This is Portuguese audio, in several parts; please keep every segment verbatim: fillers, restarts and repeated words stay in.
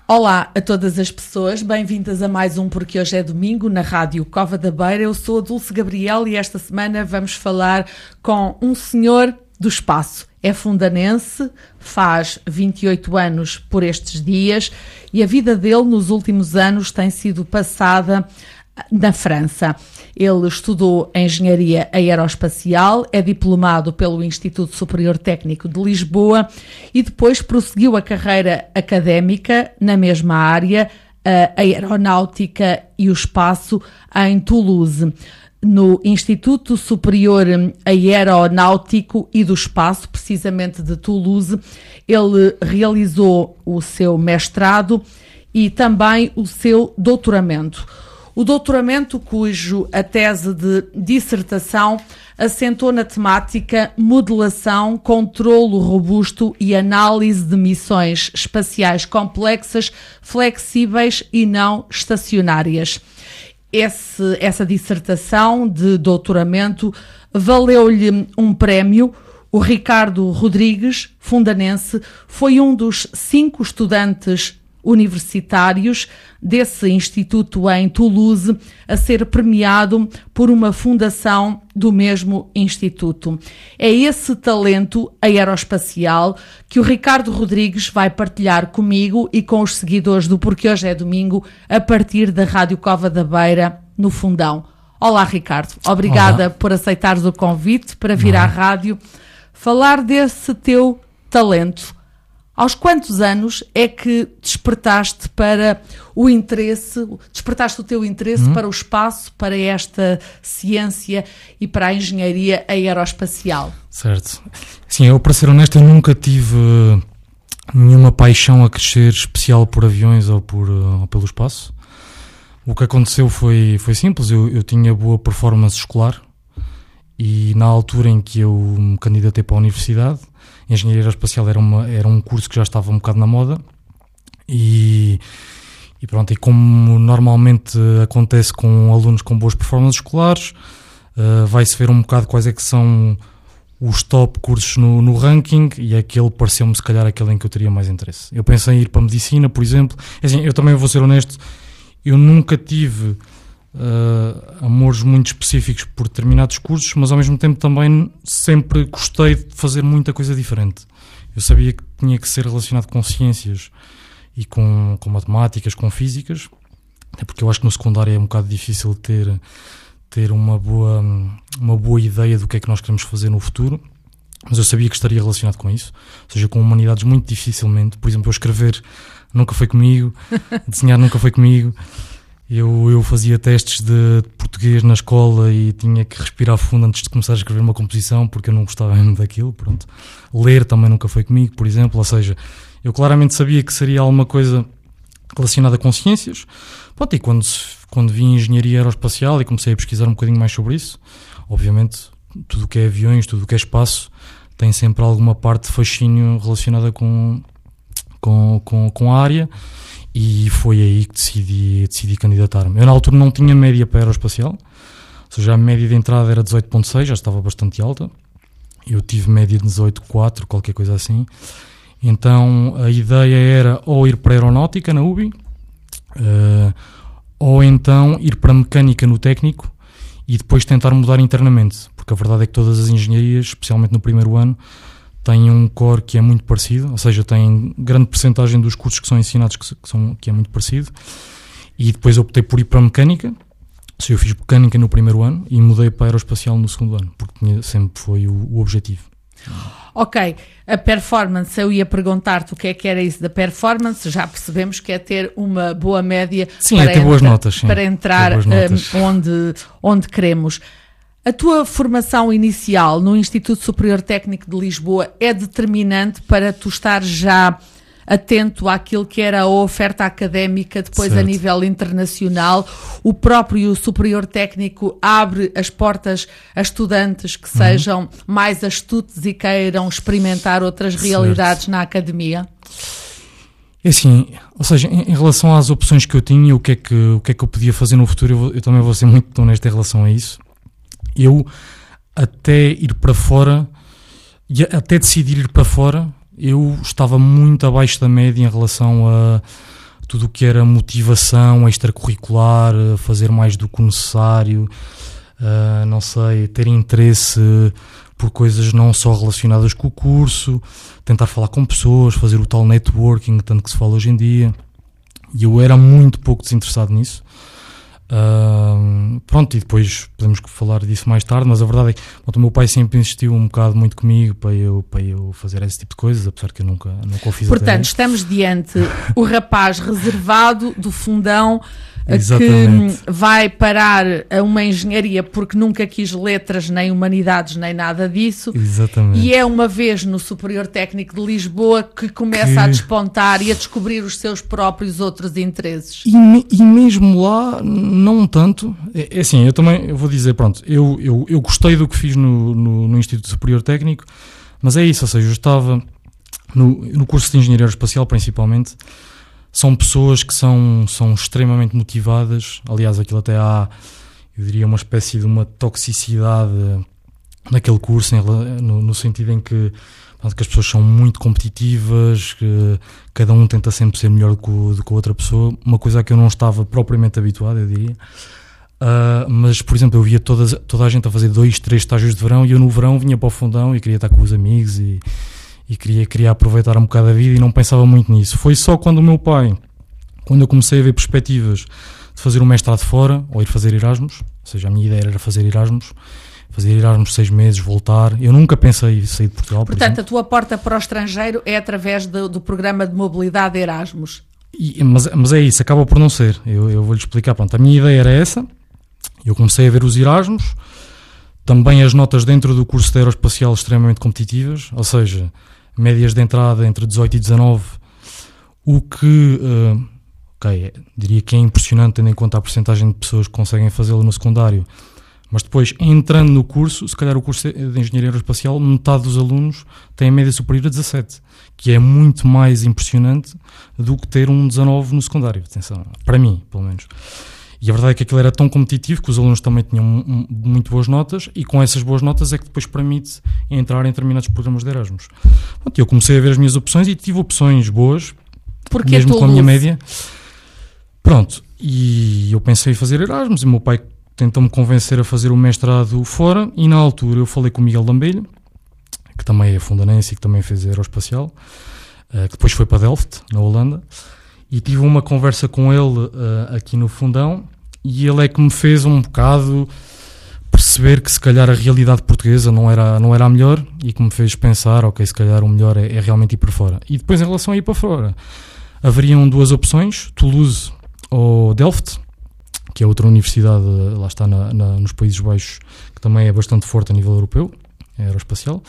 Olá a todas as pessoas, bem-vindas a mais um Porque Hoje é Domingo na Rádio Cova da Beira. Eu sou a Dulce Gabriel e esta semana vamos falar com um senhor do espaço. É fundanense, faz vinte e oito anos por estes dias e a vida dele nos últimos anos tem sido passada na França. Ele estudou Engenharia Aeroespacial, é diplomado pelo Instituto Superior Técnico de Lisboa e depois prosseguiu a carreira académica na mesma área, a Aeronáutica e o Espaço, em Toulouse. No Instituto Superior Aeronáutico e do Espaço, precisamente de Toulouse, ele realizou o seu mestrado e também o seu doutoramento. O doutoramento, cujo a tese de dissertação assentou na temática modelação, controlo robusto e análise de missões espaciais complexas, flexíveis e não estacionárias. Esse, essa dissertação de doutoramento valeu-lhe um prémio. O Ricardo Rodrigues, fundanense, foi um dos cinco estudantes universitários desse instituto em Toulouse a ser premiado por uma fundação do mesmo instituto. É esse talento aeroespacial que o Ricardo Rodrigues vai partilhar comigo e com os seguidores do Porque Hoje é Domingo a partir da Rádio Cova da Beira, no Fundão. Olá, Ricardo. Obrigada Olá. Por aceitares o convite para vir Olá. À rádio falar desse teu talento. Aos quantos anos é que despertaste para o interesse, despertaste o teu interesse uhum. para o espaço, para esta ciência e para a engenharia aeroespacial? Certo. Sim, eu, para ser honesto, eu nunca tive nenhuma paixão a crescer especial por aviões ou, por, ou pelo espaço. O que aconteceu foi, foi simples, eu, eu tinha boa performance escolar e na altura em que eu me candidatei para a universidade, Engenharia Aeroespacial era, uma, era um curso que já estava um bocado na moda e, e pronto, e como normalmente acontece com alunos com boas performances escolares, uh, vai-se ver um bocado quais é que são os top cursos no, no ranking e aquele pareceu-me se calhar aquele em que eu teria mais interesse. Eu pensei em ir para a Medicina, por exemplo. Assim, eu também vou ser honesto, eu nunca tive Uh, amores muito específicos por determinados cursos, mas ao mesmo tempo também sempre gostei de fazer muita coisa diferente. Eu sabia que tinha que ser relacionado com ciências e com, com matemáticas, com físicas, até porque eu acho que no secundário é um bocado difícil ter, ter uma, boa, uma boa ideia do que é que nós queremos fazer no futuro, mas eu sabia que estaria relacionado com isso, ou seja, com humanidades muito dificilmente. Por exemplo, eu escrever nunca foi comigo, desenhar nunca foi comigo. Eu, eu fazia testes de português na escola e tinha que respirar fundo antes de começar a escrever uma composição porque eu não gostava mesmo daquilo, pronto. Ler também nunca foi comigo, por exemplo, ou seja, eu claramente sabia que seria alguma coisa relacionada com ciências. Pronto, e quando, quando vi Engenharia Aeroespacial e comecei a pesquisar um bocadinho mais sobre isso, obviamente tudo o que é aviões, tudo o que é espaço, tem sempre alguma parte de fascínio relacionada com, com, com, com a área. E foi aí que decidi, decidi candidatar-me. Eu na altura não tinha média para aeroespacial, ou seja, a média de entrada era dezoito vírgula seis, já estava bastante alta. Eu tive média de dezoito vírgula quatro, qualquer coisa assim. Então a ideia era ou ir para a aeronáutica na U B I, uh, ou então ir para a mecânica no técnico e depois tentar mudar internamente, porque a verdade é que todas as engenharias, especialmente no primeiro ano, tem um core que é muito parecido, ou seja, tem grande percentagem dos cursos que são ensinados que, são, que é muito parecido, e depois optei por ir para a mecânica, ou seja, eu fiz mecânica no primeiro ano e mudei para a aeroespacial no segundo ano, porque tinha, sempre foi o, o objetivo. Ok, a performance, eu ia perguntar-te o que é que era isso da performance, já percebemos que é ter uma boa média sim, para, é ter entra, boas notas, sim. para entrar um, onde, onde queremos. A tua formação inicial no Instituto Superior Técnico de Lisboa é determinante para tu estar já atento àquilo que era a oferta académica depois certo. A nível internacional. O próprio Superior Técnico abre as portas a estudantes que uhum. sejam mais astutos e queiram experimentar outras certo. Realidades na academia? É assim, ou seja, em, em relação às opções que eu tinha, o que é que, o que, é que eu podia fazer no futuro, eu, eu também vou ser muito honesto em relação a isso. Eu, até ir para fora, e até decidir ir para fora, eu estava muito abaixo da média em relação a tudo o que era motivação extracurricular, fazer mais do que o necessário, uh, não sei, ter interesse por coisas não só relacionadas com o curso, tentar falar com pessoas, fazer o tal networking, tanto que se fala hoje em dia. E eu era muito pouco desinteressado nisso. Uh, pronto, e depois podemos falar disso mais tarde, mas a verdade é que pronto, o meu pai sempre insistiu um bocado muito comigo para eu, para eu fazer esse tipo de coisas, apesar que eu nunca, nunca o fiz. Portanto, estamos diante o rapaz reservado do fundão Exatamente. Que vai parar a uma engenharia porque nunca quis letras, nem humanidades, nem nada disso. Exatamente. E é uma vez no Superior Técnico de Lisboa que começa que... a despontar e a descobrir os seus próprios outros interesses. E, e mesmo lá, não tanto. É, é assim, eu também eu vou dizer, pronto, eu, eu, eu gostei do que fiz no, no, no Instituto Superior Técnico, mas é isso, ou seja, eu estava no, no curso de Engenharia Aeroespacial principalmente. São pessoas que são, são extremamente motivadas. Aliás, aquilo até há, eu diria, uma espécie de uma toxicidade naquele curso, no, no sentido em que, que as pessoas são muito competitivas, que cada um tenta sempre ser melhor do que, do que a outra pessoa, uma coisa a que eu não estava propriamente habituado, eu diria. Uh, mas, por exemplo, eu via todas, toda a gente a fazer dois, três estágios de verão, e eu no verão vinha para o fundão e queria estar com os amigos e... e queria, queria aproveitar um bocado a vida e não pensava muito nisso. Foi só quando o meu pai, quando eu comecei a ver perspectivas de fazer um mestrado fora, ou ir fazer Erasmus, ou seja, a minha ideia era fazer Erasmus, fazer Erasmus seis meses, voltar. Eu nunca pensei em sair de Portugal. Portanto, por a tua porta para o estrangeiro é através do, do programa de mobilidade Erasmus. E, mas, mas é isso, acaba por não ser. Eu, eu vou-lhe explicar. Pronto, a minha ideia era essa, eu comecei a ver os Erasmus, também as notas dentro do curso de aeroespacial extremamente competitivas, ou seja, médias de entrada entre dezoito e dezanove, o que, uh, ok, diria que é impressionante tendo em conta a percentagem de pessoas que conseguem fazê-lo no secundário, mas depois, entrando no curso, se calhar o curso de Engenharia Aeroespacial, metade dos alunos tem a média superior a dezassete, que é muito mais impressionante do que ter um dezanove no secundário, atenção, para mim, pelo menos. E a verdade é que aquilo era tão competitivo que os alunos também tinham um, um, muito boas notas, e com essas boas notas é que depois permite entrar em determinados programas de Erasmus. Pronto, eu comecei a ver as minhas opções e tive opções boas, Porque mesmo com a minha média. Pronto, e eu pensei em fazer Erasmus, e o meu pai tentou-me convencer a fazer o mestrado fora, e na altura eu falei com o Miguel Lambelho, que também é fundanense e que também fez aeroespacial, uh, que depois foi para Delft, na Holanda, e tive uma conversa com ele uh, aqui no fundão, e ele é que me fez um bocado perceber que se calhar a realidade portuguesa não era, não era a melhor, e que me fez pensar, ok, se calhar o melhor é, é realmente ir para fora. E depois, em relação a ir para fora, haveriam duas opções, Toulouse ou Delft, que é outra universidade, lá está na, na, nos Países Baixos, que também é bastante forte a nível europeu, é aeroespacial.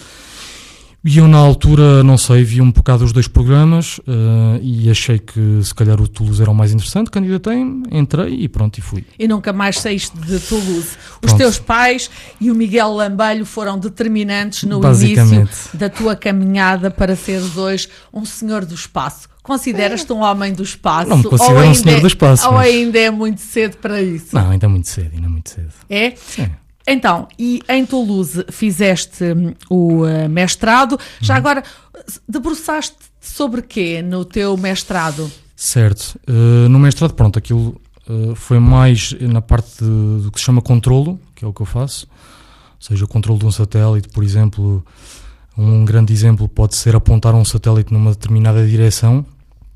E eu na altura, não sei, vi um bocado os dois programas uh, e achei que se calhar o Toulouse era o mais interessante, candidatei-me, entrei e pronto, e fui. E nunca mais saíste de Toulouse. Os Pronto. Teus pais e o Miguel Lambelho foram determinantes no início da tua caminhada para seres hoje um senhor do espaço. Consideras-te um homem do espaço? Não me considero um senhor é, do espaço. Ou mas... ainda é muito cedo para isso? Não, ainda é muito cedo, ainda é muito cedo. É? Sim. Então, e em Toulouse fizeste um, o uh, mestrado, já uhum. agora debruçaste sobre quê no teu mestrado? Certo, uh, no mestrado, pronto, aquilo uh, foi mais na parte de, do que se chama controlo, que é o que eu faço, ou seja, o controlo de um satélite, por exemplo, um grande exemplo pode ser apontar um satélite numa determinada direção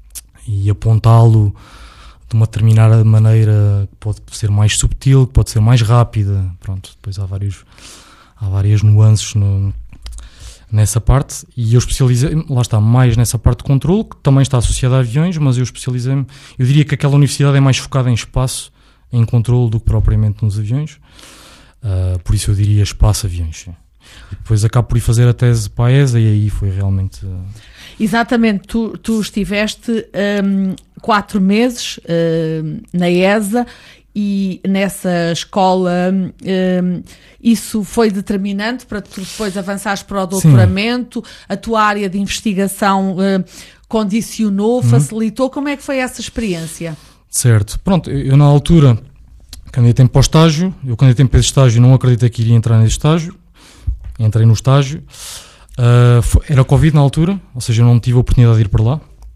e apontá-lo de uma determinada maneira que pode ser mais subtil, que pode ser mais rápida, pronto, depois há, vários, há várias nuances no, nessa parte, e eu especializei, lá está, mais nessa parte de controle, que também está associada a aviões, mas eu especializei-me, eu diria que aquela universidade é mais focada em espaço, em controle, do que propriamente nos aviões, uh, por isso eu diria espaço-aviões. E depois acabo por ir fazer a tese para a E S A, e aí foi realmente... Uh... Exatamente, tu, tu estiveste um, quatro meses uh, na E S A, e nessa escola um, isso foi determinante para tu depois avançares para o doutoramento. Sim. A tua área de investigação uh, condicionou, uhum. facilitou. Como é que foi essa experiência? Certo, pronto, eu, eu na altura candidatei-me para o estágio, eu candidatei para esse estágio, não acreditei que iria entrar nesse estágio, entrei no estágio. Uh, foi, era Covid na altura, ou seja, eu não tive a oportunidade de ir para lá,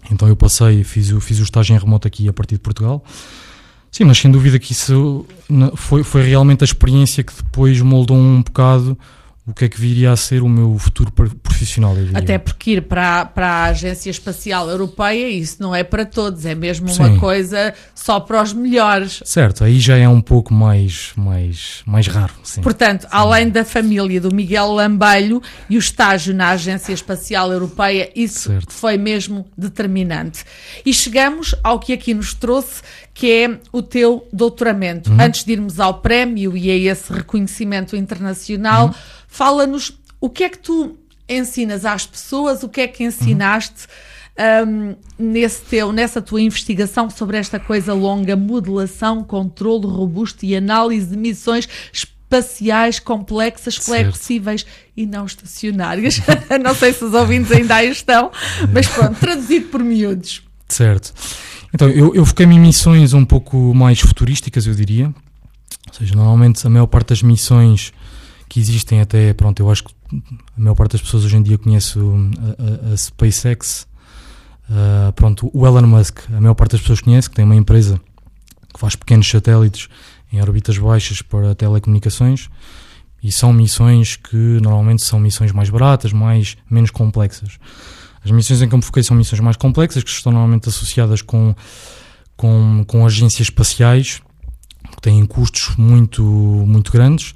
Então eu passei, fiz o, fiz o estágio em remoto aqui a partir de Portugal. Sim, mas sem dúvida que isso foi, foi realmente a experiência que depois moldou um bocado o que é que viria a ser o meu futuro profissional. Até porque ir para, para a Agência Espacial Europeia, isso não é para todos, é mesmo Sim. uma coisa só para os melhores. Certo, aí já é um pouco mais, mais, mais raro. Sim. Portanto, sim. além da família do Miguel Lambelho e o estágio na Agência Espacial Europeia, isso certo. Foi mesmo determinante. E chegamos ao que aqui nos trouxe, que é o teu doutoramento. Uhum. Antes de irmos ao prémio e a esse reconhecimento internacional, uhum. fala-nos o que é que tu ensinas às pessoas, o que é que ensinaste uhum. um, nesse teu, nessa tua investigação sobre esta coisa longa, modelação, controle robusto e análise de missões espaciais complexas, flexíveis certo. E não estacionárias. Não sei se os ouvintes ainda aí estão, mas pronto, traduzido por miúdos. Certo. Então, eu, eu foquei-me em missões um pouco mais futurísticas, eu diria. Ou seja, normalmente a maior parte das missões que existem até, pronto, eu acho que a maior parte das pessoas hoje em dia conhece a, a, a SpaceX, uh, pronto, o Elon Musk, a maior parte das pessoas conhece, que tem uma empresa que faz pequenos satélites em órbitas baixas para telecomunicações, e são missões que normalmente são missões mais baratas, mais, menos complexas. As missões em que eu me foquei são missões mais complexas, que estão normalmente associadas com, com, com agências espaciais, que têm custos muito, muito grandes,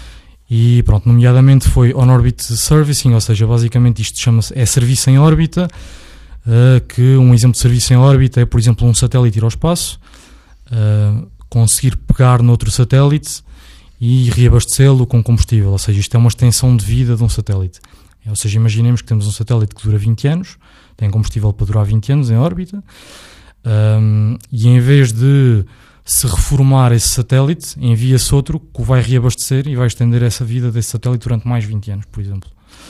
e pronto, nomeadamente foi On-Orbit Servicing, ou seja, basicamente isto chama-se, é serviço em órbita, uh, que um exemplo de serviço em órbita é, por exemplo, um satélite ir ao espaço, uh, conseguir pegar noutro satélite e reabastecê-lo com combustível, ou seja, isto é uma extensão de vida de um satélite. Ou seja, imaginemos que temos um satélite que dura vinte anos, tem combustível para durar vinte anos em órbita, um, e em vez de se reformar esse satélite, envia-se outro que o vai reabastecer e vai estender essa vida desse satélite durante mais vinte anos, por exemplo.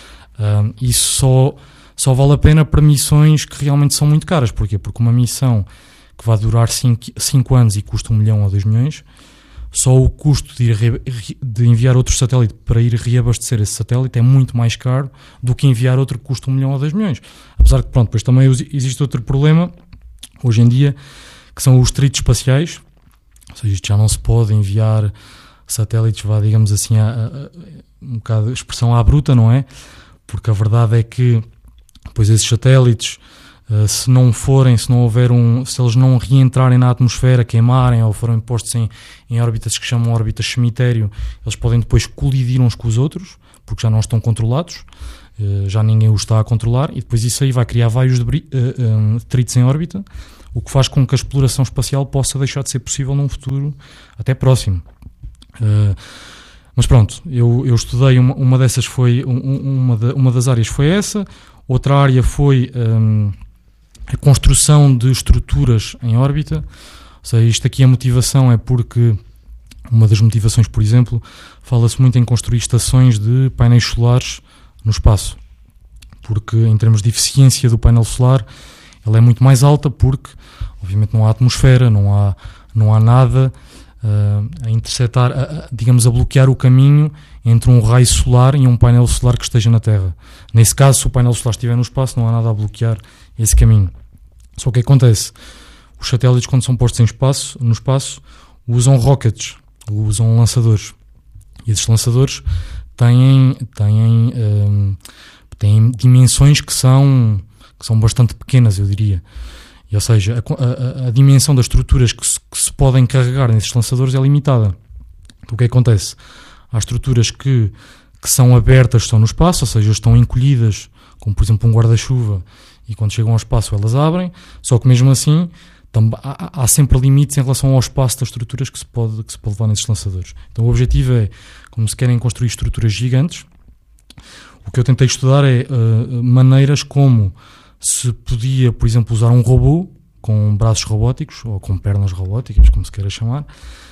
Um, isso só, só vale a pena para missões que realmente são muito caras. Porquê? Porque uma missão que vai durar cinco anos e custa um milhão ou dois milhões, só o custo de, ir, de enviar outro satélite para ir reabastecer esse satélite é muito mais caro do que enviar outro que custa um milhão ou dois milhões. Apesar que, pronto, depois também existe outro problema, hoje em dia, que são os tritos espaciais. Ou seja, isto já não se pode enviar satélites, vá, digamos assim, a, a, a, um bocado a expressão à bruta, não é? Porque a verdade é que, depois esses satélites, Uh, se não forem, se não houver um, se eles não reentrarem na atmosfera, queimarem ou forem postos em, em órbitas que chamam órbitas cemitério, eles podem depois colidir uns com os outros, porque já não estão controlados, uh, já ninguém os está a controlar, e depois isso aí vai criar vários debris, uh, um, detritos em órbita, o que faz com que a exploração espacial possa deixar de ser possível num futuro até próximo. Uh, mas pronto, eu, eu estudei, uma, uma dessas foi, um, uma, de, uma das áreas foi essa, outra área foi um, a construção de estruturas em órbita. Ou seja, isto aqui a motivação é porque uma das motivações, por exemplo, fala-se muito em construir estações de painéis solares no espaço, porque em termos de eficiência do painel solar ela é muito mais alta, porque obviamente não há atmosfera, não há, não há nada uh, a interceptar, a, a, digamos, a bloquear o caminho entre um raio solar e um painel solar que esteja na Terra. Nesse caso, se o painel solar estiver no espaço, não há nada a bloquear esse caminho. Só que o que acontece? Os satélites, quando são postos em espaço, no espaço, usam rockets, usam lançadores. E esses lançadores têm, têm, um, têm dimensões que são, que são bastante pequenas, eu diria. E, ou seja, a, a, a dimensão das estruturas que se, que se podem carregar nesses lançadores é limitada. Então o que acontece? Há estruturas que, que são abertas, estão no espaço, ou seja, estão encolhidas, como por exemplo um guarda-chuva, e quando chegam ao espaço elas abrem, só que mesmo assim tam- há, há sempre limites em relação ao espaço das estruturas que se pode, que se pode levar nesses lançadores. Então o objetivo é, como se querem construir estruturas gigantes, o que eu tentei estudar é uh, maneiras como se podia, por exemplo, usar um robô com braços robóticos, ou com pernas robóticas, como se queira chamar,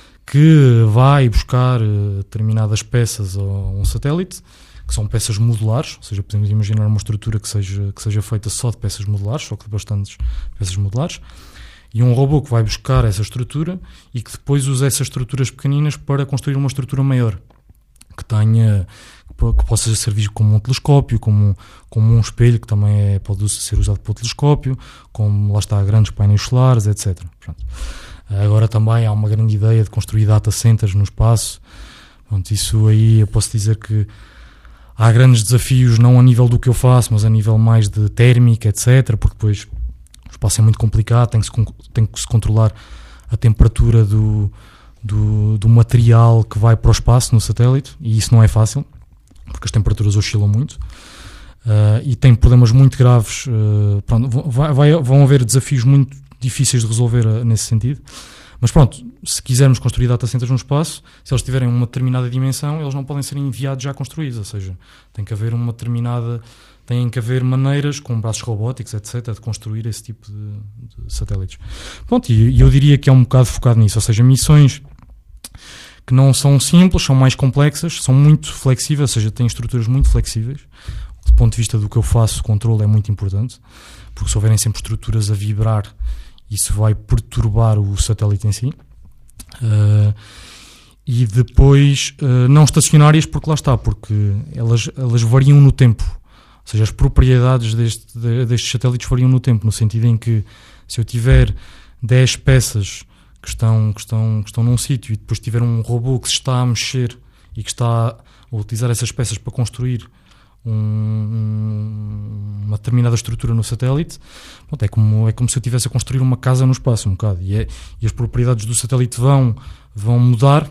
que vai buscar uh, determinadas peças a um satélite, que são peças modulares, ou seja, podemos imaginar uma estrutura que seja, que seja feita só de peças modulares, só que de bastantes peças modulares, e um robô que vai buscar essa estrutura e que depois usa essas estruturas pequeninas para construir uma estrutura maior, que tenha, que que possa servir como um telescópio, como, como um espelho, que também é, pode ser usado para o telescópio, como lá está grandes painéis solares, etcétera. Pronto. Agora também há uma grande ideia de construir data centers no espaço. Pronto, isso aí eu posso dizer que há grandes desafios, não a nível do que eu faço, mas a nível mais de térmica, etcétera, porque depois o espaço é muito complicado, tem que se, tem que se controlar a temperatura do, do, do material que vai para o espaço no satélite, e isso não é fácil, porque as temperaturas oscilam muito, uh, e tem problemas muito graves. Uh, pronto, vai, vai, vão haver desafios muito difíceis de resolver uh, nesse sentido. Mas pronto, se quisermos construir data centers no espaço, se eles tiverem uma determinada dimensão, eles não podem ser enviados já construídos, ou seja, tem que haver uma determinada, têm que haver maneiras, com braços robóticos, etcétera, de construir esse tipo de, de satélites. Pronto, e, e eu diria que é um bocado focado nisso, ou seja, missões que não são simples, são mais complexas, são muito flexíveis, ou seja, têm estruturas muito flexíveis. Do ponto de vista do que eu faço, o controle é muito importante, porque se houverem sempre estruturas a vibrar, isso vai perturbar o satélite em si. Uh, e depois, uh, não estacionárias, porque lá está, porque elas, elas variam no tempo. Ou seja, as propriedades deste, de, destes satélites variam no tempo, no sentido em que se eu tiver dez peças que estão, que estão, que estão num sítio e depois tiver um robô que se está a mexer e que está a utilizar essas peças para construir Um, uma determinada estrutura no satélite, pronto, é, como, é como se eu estivesse a construir uma casa no espaço um bocado, e, é, e as propriedades do satélite vão, vão mudar,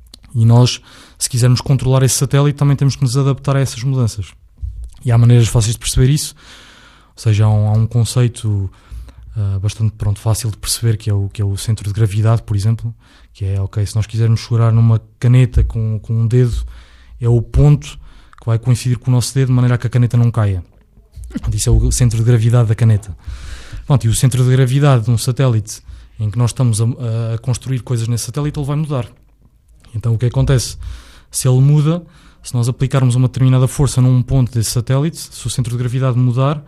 e nós, se quisermos controlar esse satélite, também temos que nos adaptar a essas mudanças, e há maneiras fáceis de perceber isso. Ou seja, há um, há um conceito uh, bastante pronto, fácil de perceber, que é, o, que é o centro de gravidade, por exemplo, que é, ok, se nós quisermos segurar numa caneta com, com um dedo, é o ponto que vai coincidir com o nosso dedo de maneira a que a caneta não caia. Isso é o centro de gravidade da caneta. Pronto, e o centro de gravidade de um satélite em que nós estamos a, a construir coisas nesse satélite, ele vai mudar. Então o que acontece? Se ele muda, se nós aplicarmos uma determinada força num ponto desse satélite, se o centro de gravidade mudar,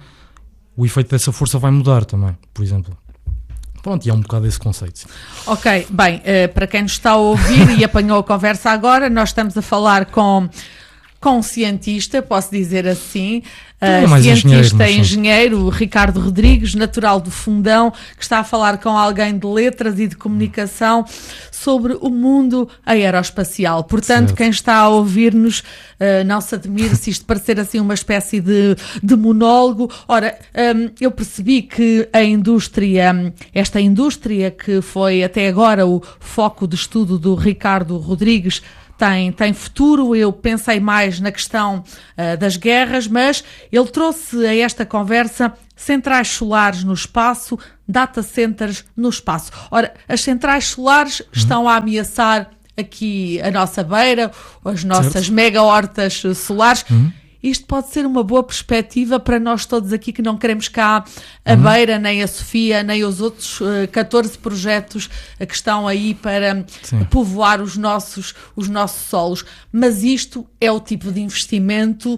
o efeito dessa força vai mudar também, por exemplo. Pronto, e é um bocado esse conceito. Ok, bem, uh, para quem nos está a ouvir e apanhou a conversa agora, nós estamos a falar com... com um cientista, posso dizer assim, é uh, cientista engenheiro, engenheiro, Ricardo Rodrigues, natural do Fundão, que está a falar com alguém de letras e de comunicação sobre o mundo aeroespacial. Portanto, certo. Quem está a ouvir-nos, uh, não se admire se isto parecer assim uma espécie de, de monólogo. Ora, um, eu percebi que a indústria, esta indústria que foi até agora o foco de estudo do Ricardo Rodrigues, Tem, tem futuro. Eu pensei mais na questão uh, das guerras, mas ele trouxe a esta conversa centrais solares no espaço, data centers no espaço. Ora, as centrais solares uhum. estão a ameaçar aqui a nossa beira, as nossas certo. mega hortas solares. Uhum. Isto pode ser uma boa perspectiva para nós todos aqui que não queremos cá a uhum. Beira, nem a Sofia, nem os outros uh, catorze projetos uh, que estão aí para Sim. povoar os nossos, os nossos solos. Mas isto é o tipo de investimento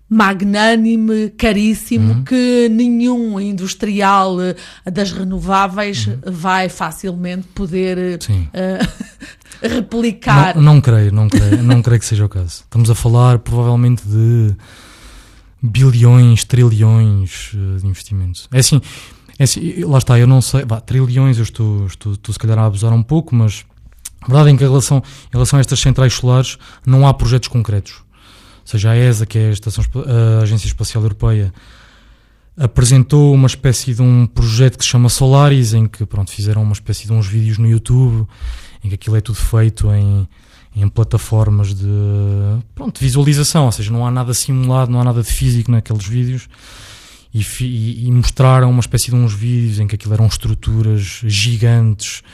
magnânime, caríssimo, uhum. que nenhum industrial uh, das renováveis uhum. vai facilmente poder uh, replicar. Não, não creio, não creio, não creio que seja o caso. Estamos a falar provavelmente de bilhões, trilhões uh, de investimentos. É assim, é assim, lá está, eu não sei, vá, trilhões eu estou, estou, estou se calhar a abusar um pouco, mas a verdade é que em relação, em relação a estas centrais solares não há projetos concretos. Ou seja, a E S A, que é a, Estação, a Agência Espacial Europeia, apresentou uma espécie de um projeto que se chama Solaris, em que pronto, fizeram uma espécie de uns vídeos no YouTube, em que aquilo é tudo feito em, em plataformas de pronto, visualização, ou seja, não há nada simulado, não há nada de físico naqueles vídeos, e, e, e mostraram uma espécie de uns vídeos em que aquilo eram estruturas gigantes.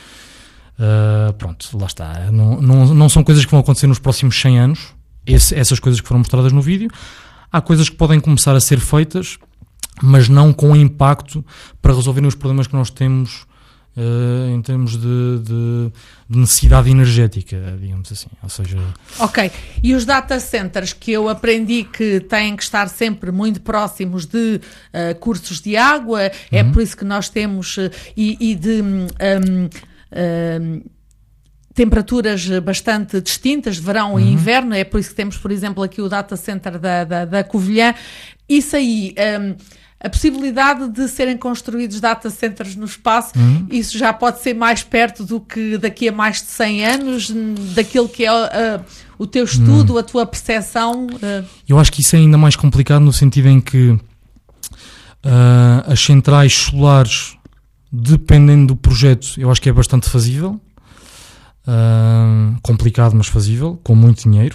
Uh, pronto, lá está. Não, não, não são coisas que vão acontecer nos próximos cem anos, Esse, essas coisas que foram mostradas no vídeo. Há coisas que podem começar a ser feitas, mas não com impacto para resolverem os problemas que nós temos uh, em termos de, de, de necessidade energética, digamos assim. Ou seja... Ok, e os data centers, que eu aprendi que têm que estar sempre muito próximos de uh, cursos de água, uhum. é por isso que nós temos, uh, e, e de... Um, um, temperaturas bastante distintas, verão uhum. e inverno, é por isso que temos, por exemplo, aqui o data center da, da, da Covilhã. Isso aí, um, a possibilidade de serem construídos data centers no espaço, uhum. isso já pode ser mais perto do que daqui a mais de cem anos, daquilo que é uh, o teu estudo, uhum. a tua percepção? Uh... Eu acho que isso é ainda mais complicado no sentido em que uh, as centrais solares, dependendo do projeto, eu acho que é bastante fazível. Uh, complicado, mas fazível, com muito dinheiro.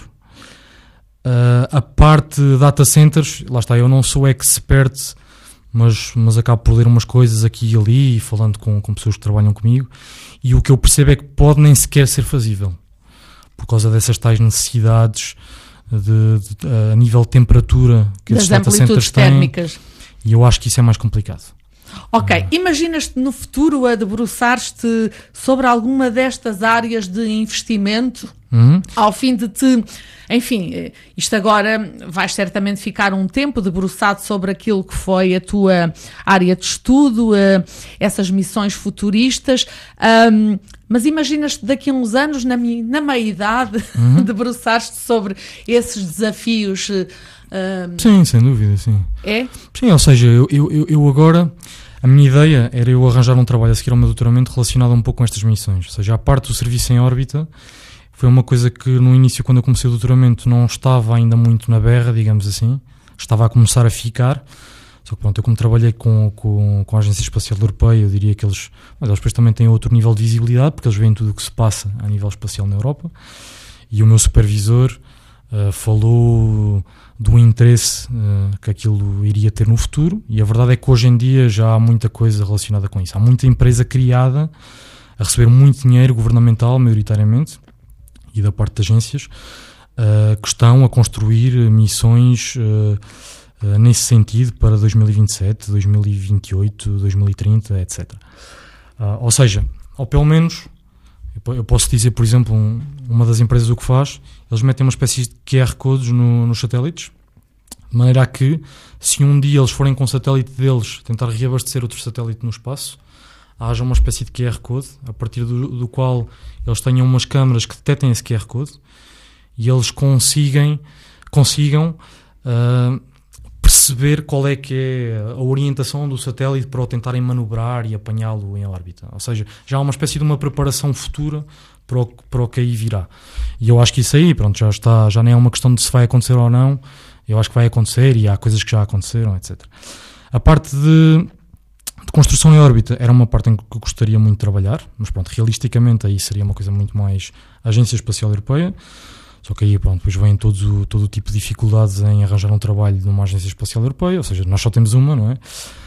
Uh, a parte de data centers, lá está, eu não sou expert, mas, mas acabo por ler umas coisas aqui e ali, falando com, com pessoas que trabalham comigo, e o que eu percebo é que pode nem sequer ser fazível, por causa dessas tais necessidades de, de, de, a nível de temperatura que das esses data centers têm, térmicas. E eu acho que isso é mais complicado. Ok, uh, imaginas-te no futuro a debruçar-te sobre alguma destas áreas de investimento, uh-huh. ao fim de te... Enfim, isto agora vais certamente ficar um tempo debruçado sobre aquilo que foi a tua área de estudo, uh, essas missões futuristas, um, mas imaginas-te daqui a uns anos, na, minha, na meia-idade, uhum. debruçar-te sobre esses desafios? Uh, sim, sem dúvida, sim. É? Sim, ou seja, eu, eu, eu agora, a minha ideia era eu arranjar um trabalho a seguir ao meu doutoramento relacionado um pouco com estas missões, ou seja, a parte do serviço em órbita. Foi uma coisa que no início, quando eu comecei o doutoramento, não estava ainda muito na berra, digamos assim. Estava a começar a ficar. Só que pronto, eu como trabalhei com, com, com a Agência Espacial Europeia, eu diria que eles... Mas eles depois também têm outro nível de visibilidade, porque eles veem tudo o que se passa a nível espacial na Europa. E o meu supervisor uh, falou do interesse uh, que aquilo iria ter no futuro. E a verdade é que hoje em dia já há muita coisa relacionada com isso. Há muita empresa criada a receber muito dinheiro governamental, maioritariamente, e da parte de agências, uh, que estão a construir missões uh, uh, nesse sentido para dois mil e vinte e sete, dois mil e vinte e oito, dois mil e trinta, etcétera. Uh, ou seja, ou pelo menos, eu posso dizer, por exemplo, um, uma das empresas o que faz, eles metem uma espécie de Q R codes no, nos satélites, de maneira a que, se um dia eles forem com o satélite deles tentar reabastecer outro satélite no espaço, haja uma espécie de Q R code, a partir do, do qual eles tenham umas câmaras que detectem esse Q R code e eles consigam, consigam uh, perceber qual é que é a orientação do satélite para o tentarem manobrar e apanhá-lo em órbita. Ou seja, já há uma espécie de uma preparação futura para o, para o que aí virá. E eu acho que isso aí, pronto, já está, já nem é uma questão de se vai acontecer ou não, eu acho que vai acontecer e há coisas que já aconteceram, etcétera. A parte de de construção em órbita era uma parte em que eu gostaria muito de trabalhar, mas pronto, realisticamente aí seria uma coisa muito mais Agência Espacial Europeia, só que aí pronto, depois vem todos o, todo o tipo de dificuldades em arranjar um trabalho numa Agência Espacial Europeia, ou seja, nós só temos uma, não é?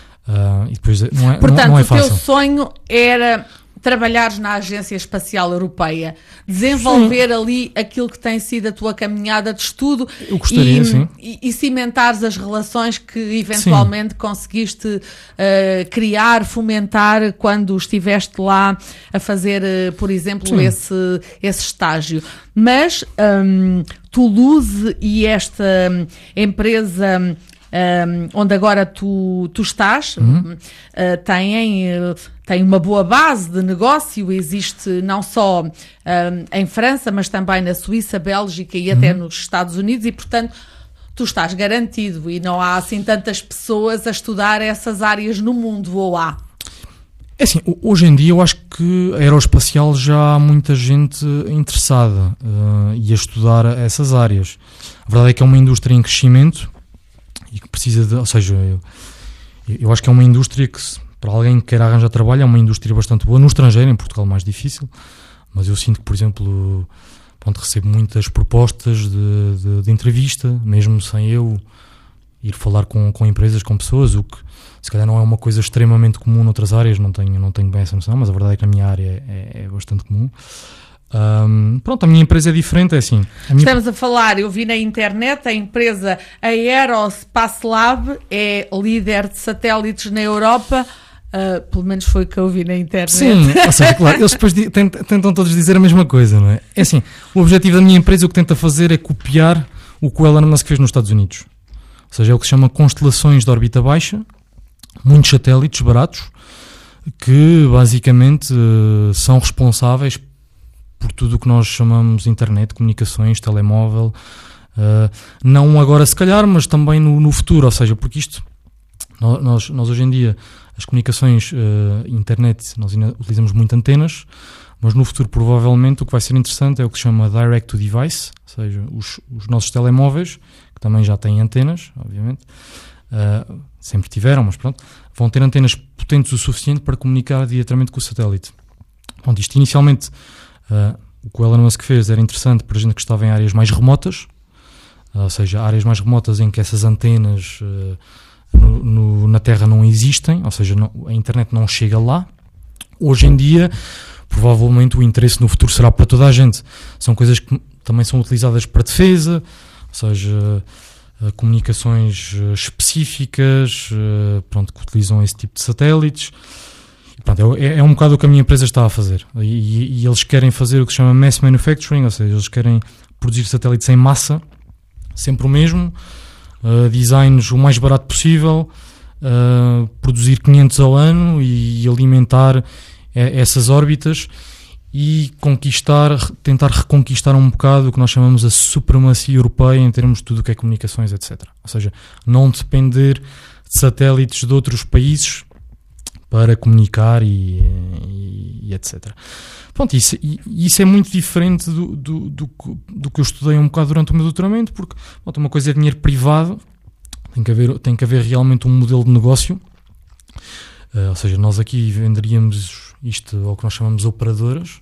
Uh, e depois não é, Portanto, não, não é fácil. O teu sonho era trabalhares na Agência Espacial Europeia, desenvolver sim. ali aquilo que tem sido a tua caminhada de estudo. Eu gostaria, e, sim. E, e cimentares as relações que eventualmente sim. conseguiste uh, criar, fomentar quando estiveste lá a fazer, uh, por exemplo, esse, esse estágio. Mas um, Toulouse e esta um, empresa... Um, onde agora tu, tu estás, uhum. uh, têm, uh, têm uma boa base de negócio, existe não só um, em França, mas também na Suíça, Bélgica e uhum. até nos Estados Unidos, e portanto tu estás garantido e não há assim tantas pessoas a estudar essas áreas no mundo, ou há? É assim, hoje em dia eu acho que aeroespacial já há muita gente interessada uh, e a estudar essas áreas. A verdade é que é uma indústria em crescimento e que precisa de, ou seja, eu, eu acho que é uma indústria que, para alguém que queira arranjar trabalho, é uma indústria bastante boa. No estrangeiro, em Portugal mais difícil, mas eu sinto que, por exemplo, pronto, recebo muitas propostas de, de, de entrevista, mesmo sem eu ir falar com, com empresas, com pessoas, o que se calhar não é uma coisa extremamente comum noutras áreas, não tenho, não tenho bem essa noção, mas a verdade é que na minha área é, é bastante comum. Um, pronto, a minha empresa é diferente, é assim. A minha... Estamos a falar, eu vi na internet, a empresa Aerospace Lab é líder de satélites na Europa, uh, pelo menos foi o que eu vi na internet. Sim, ou seja, claro, eles depois tentam, tentam todos dizer a mesma coisa, não é? É assim, o objetivo da minha empresa, o que tenta fazer é copiar o que o Elon Musk fez nos Estados Unidos. Ou seja, é o que se chama constelações de órbita baixa, muitos satélites baratos, que basicamente uh, são responsáveis por tudo o que nós chamamos internet, comunicações, telemóvel, uh, não agora se calhar, mas também no, no futuro, ou seja, porque isto, nós, nós hoje em dia, as comunicações, uh, internet, nós utilizamos muito antenas, mas no futuro provavelmente o que vai ser interessante é o que se chama Direct to Device, ou seja, os, os nossos telemóveis, que também já têm antenas, obviamente, uh, sempre tiveram, mas pronto, vão ter antenas potentes o suficiente para comunicar diretamente com o satélite. Bom, isto inicialmente, uh, o que o Elon Musk fez era interessante para a gente que estava em áreas mais remotas, uh, ou seja, áreas mais remotas em que essas antenas uh, no, no, na Terra não existem, ou seja, não, a internet não chega lá. Hoje em dia, provavelmente o interesse no futuro será para toda a gente. São coisas que também são utilizadas para defesa, ou seja, uh, comunicações uh, específicas, uh, pronto, que utilizam esse tipo de satélites. Pronto, é, é um bocado o que a minha empresa está a fazer. E, e eles querem fazer o que se chama mass manufacturing, ou seja, eles querem produzir satélites em massa, sempre o mesmo, uh, designs o mais barato possível, uh, produzir quinhentos ao ano e alimentar essas órbitas e conquistar, tentar reconquistar um bocado o que nós chamamos a supremacia europeia em termos de tudo o que é comunicações, etcétera. Ou seja, não depender de satélites de outros países para comunicar e, e, e etcétera. Pronto, isso, isso é muito diferente do, do, do, do que eu estudei um bocado durante o meu doutoramento, porque pronto, uma coisa é dinheiro privado, tem que haver, tem que haver realmente um modelo de negócio, uh, ou seja, nós aqui venderíamos isto ao que nós chamamos de operadoras,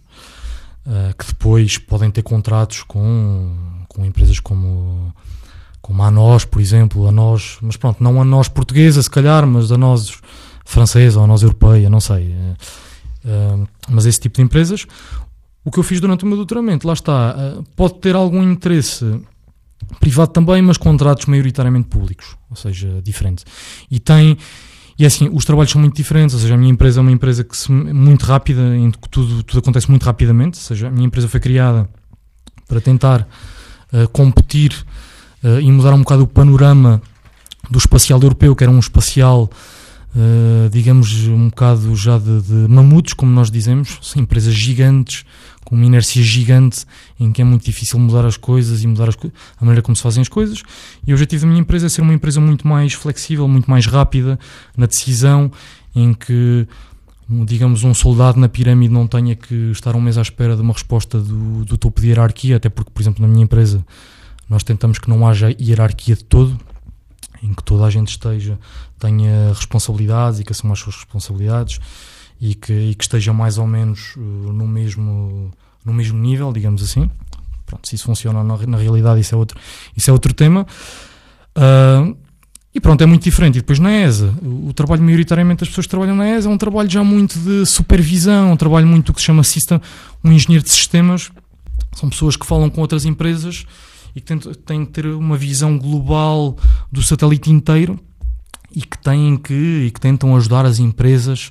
uh, que depois podem ter contratos com, com empresas como, como a nós, por exemplo, a nós, mas pronto, não a nós portuguesa se calhar, mas a nós francesa ou a nós europeia, não sei, uh, uh, mas esse tipo de empresas. O que eu fiz durante o meu doutoramento, lá está, uh, pode ter algum interesse privado também, mas contratos maioritariamente públicos, ou seja, diferente. E tem, e assim, os trabalhos são muito diferentes, ou seja, a minha empresa é uma empresa que se, muito rápida, em que tudo, tudo acontece muito rapidamente, ou seja, a minha empresa foi criada para tentar uh, competir uh, e mudar um bocado o panorama do espacial europeu, que era um espacial Uh, digamos um bocado já de, de mamutos, como nós dizemos, são empresas gigantes, com uma inércia gigante, em que é muito difícil mudar as coisas e mudar as co- a maneira como se fazem as coisas. E o objetivo da minha empresa é ser uma empresa muito mais flexível, muito mais rápida na decisão, em que, digamos, um soldado na pirâmide não tenha que estar um mês à espera de uma resposta do, do topo de hierarquia, até porque, por exemplo, na minha empresa nós tentamos que não haja hierarquia de todo, em que toda a gente esteja, tenha responsabilidades e que assuma as suas responsabilidades e que, e que esteja mais ou menos uh, no, mesmo, no mesmo nível, digamos assim. Pronto, se isso funciona na, na realidade, isso é outro, isso é outro tema. Uh, e pronto, é muito diferente. E depois na E S A, o, o trabalho maioritariamente das pessoas que trabalham na E S A é um trabalho já muito de supervisão, um trabalho muito do que se chama system, um engenheiro de sistemas. São pessoas que falam com outras empresas e que têm que ter uma visão global do satélite inteiro e que têm que e que tentam ajudar as empresas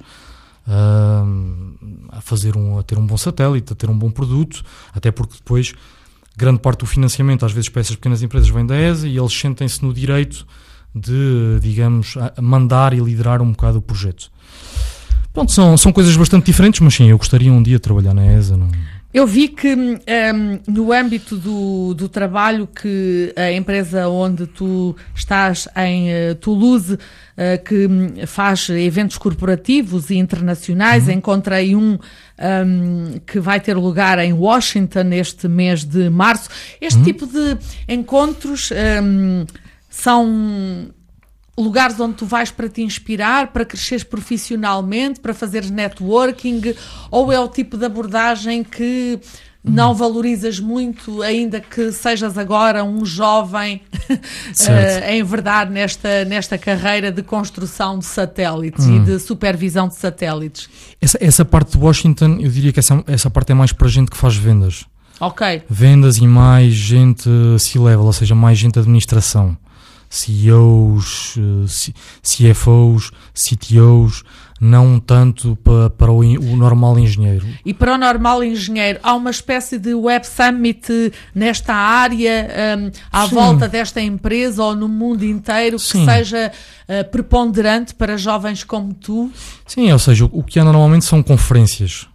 uh, a fazer um, a ter um bom satélite, a ter um bom produto, até porque depois grande parte do financiamento às vezes para essas pequenas empresas vem da E S A e eles sentem-se no direito de, digamos, a mandar e liderar um bocado o projeto. Pronto, são, são coisas bastante diferentes, mas sim, eu gostaria um dia de trabalhar na E S A. Não... Eu vi que um, no âmbito do, do trabalho que a empresa onde tu estás em uh, Toulouse, uh, que faz eventos corporativos e internacionais, uhum. encontrei um, um que vai ter lugar em Washington este mês de março. Este uhum. tipo de encontros um, são lugares onde tu vais para te inspirar, para cresceres profissionalmente, para fazeres networking, ou é o tipo de abordagem que não valorizas muito, ainda que sejas agora um jovem uh, em verdade nesta, nesta carreira de construção de satélites hum. e de supervisão de satélites? Essa, essa parte de Washington, eu diria que essa, essa parte é mais para gente que faz vendas. Ok. Vendas e mais gente C-level, ou seja, mais gente de administração. C E Os, C F Os, C T Os, não tanto para, para o, o normal engenheiro. E para o normal engenheiro, há uma espécie de Web Summit nesta área, um, à Sim. volta desta empresa ou no mundo inteiro, que Sim. seja uh, preponderante para jovens como tu? Sim, ou seja, o, o que há normalmente são conferências.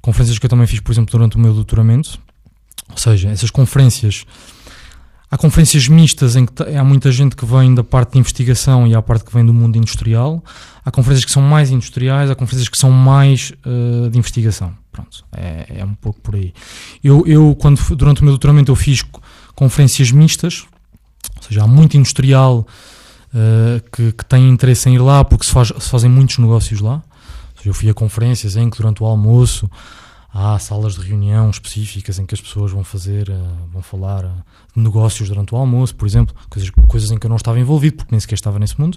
conferências que eu também fiz, por exemplo, durante o meu doutoramento. Ou seja, essas conferências, há conferências mistas em que t- há muita gente que vem da parte de investigação e há a parte que vem do mundo industrial. Há conferências que são mais industriais, há conferências que são mais uh, de investigação. Pronto, é, é um pouco por aí. Eu, eu quando fui, durante o meu doutoramento, eu fiz conferências mistas, ou seja, há muito industrial uh, que, que tem interesse em ir lá porque se, faz, se fazem muitos negócios lá. Ou seja, eu fui a conferências em que durante o almoço há salas de reunião específicas em que as pessoas vão fazer, uh, vão falar uh, de negócios durante o almoço, por exemplo, coisas, coisas em que eu não estava envolvido porque nem sequer estava nesse mundo.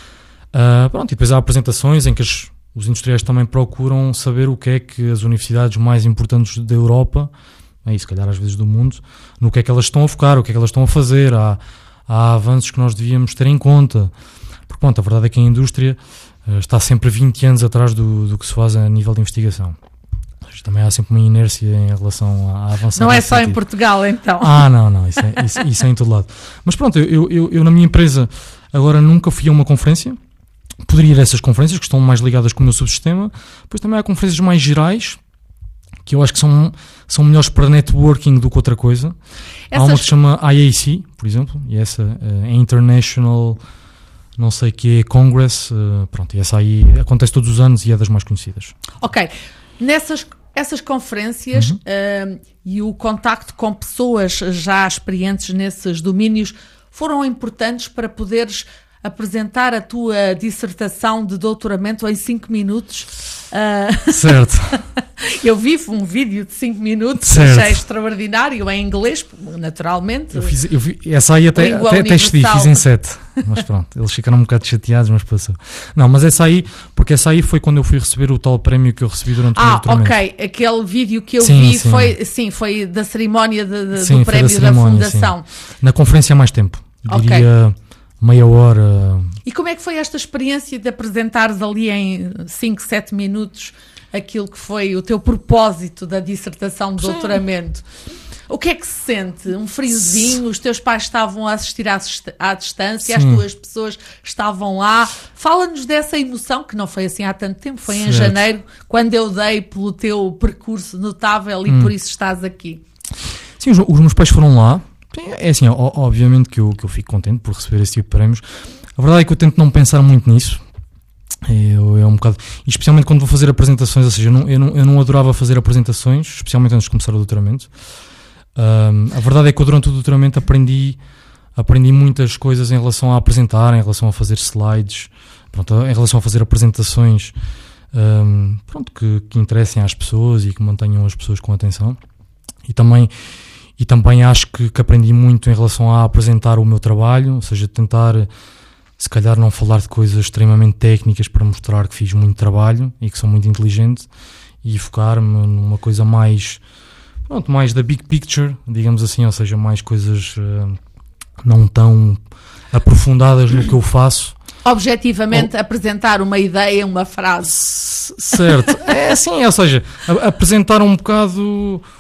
Uh, pronto, e depois há apresentações em que as, os industriais também procuram saber o que é que as universidades mais importantes da Europa, e se calhar às vezes do mundo, no que é que elas estão a focar, o que é que elas estão a fazer, há, há avanços que nós devíamos ter em conta. Porque pronto, a verdade é que a indústria uh, está sempre vinte anos atrás do, do que se faz a nível de investigação. Também há sempre uma inércia em relação a avançar. Não é só sentido. Em Portugal, então. Ah, não, não, isso é, isso, isso é em todo lado. Mas pronto, eu, eu, eu na minha empresa agora nunca fui a uma conferência. Poderia ir a essas conferências que estão mais ligadas com o meu subsistema. Depois também há conferências mais gerais, que eu acho que são, são melhores para networking do que outra coisa. Essas... Há uma que se chama I A C, por exemplo, e essa uh, é International, não sei o que é, Congress, uh, pronto, e essa aí acontece todos os anos e é das mais conhecidas. Ok, nessas essas conferências uhum. uh, e o contacto com pessoas já experientes nesses domínios foram importantes para poderes apresentar a tua dissertação de doutoramento em cinco minutos. Uh... Certo. Eu vi um vídeo de cinco minutos, certo. achei extraordinário, em inglês, naturalmente. Eu fiz, eu vi, essa aí até, até, até excedi, fiz em sete. Mas pronto, eles ficaram um bocado chateados, mas passou. Não, mas essa aí, porque essa aí foi quando eu fui receber o tal prémio que eu recebi durante ah, o meu doutoramento. Ah, ok. Aquele vídeo que eu sim, vi sim. Foi, sim, foi da cerimónia de, de, sim, do prémio da, cerimónia, da Fundação. Sim. Na conferência há mais tempo. Diria okay. meia hora. E como é que foi esta experiência de apresentares ali em cinco, sete minutos aquilo que foi o teu propósito da dissertação de sim. doutoramento? O que é que se sente? Um friozinho? Os teus pais estavam a assistir à, à distância? Sim. As tuas pessoas estavam lá? Fala-nos dessa emoção, que não foi assim há tanto tempo, foi certo. Em janeiro, quando eu dei pelo teu percurso notável e hum. por isso estás aqui. Sim, os, os meus pais foram lá. É assim, obviamente que eu, que eu fico contente por receber esse tipo de prémios. A verdade é que eu tento não pensar muito nisso. Eu, é um bocado, especialmente quando vou fazer apresentações, ou seja, eu não, eu, não, eu não adorava fazer apresentações, especialmente antes de começar o doutoramento. Um, a verdade é que eu durante o doutoramento aprendi, aprendi muitas coisas em relação a apresentar, em relação a fazer slides, pronto, em relação a fazer apresentações um, pronto, que, que interessem às pessoas e que mantenham as pessoas com atenção. E também, e também acho que, que aprendi muito em relação a apresentar o meu trabalho, ou seja, tentar se calhar não falar de coisas extremamente técnicas para mostrar que fiz muito trabalho e que sou muito inteligente e focar-me numa coisa mais, pronto, mais da big picture, digamos assim, ou seja, mais coisas uh, não tão aprofundadas no que eu faço. Objetivamente, oh. apresentar uma ideia, uma frase. C- certo. É assim, ou seja, a- apresentar um bocado